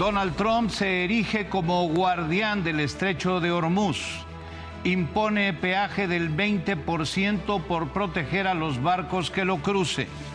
Donald Trump se erige como guardián del estrecho de Hormuz. Impone peaje del 20% por proteger a los barcos que lo crucen.